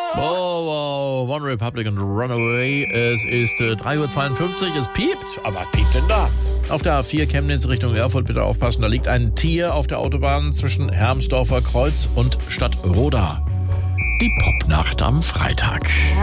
Oh, wow, One Republic and Runaway. Es ist 3:52 Uhr, es piept. Aber was piept denn da? Auf der A4 Chemnitz Richtung Erfurt, bitte aufpassen, da liegt ein Tier auf der Autobahn zwischen Hermsdorfer Kreuz und Stadtroda. Die Popnacht am Freitag.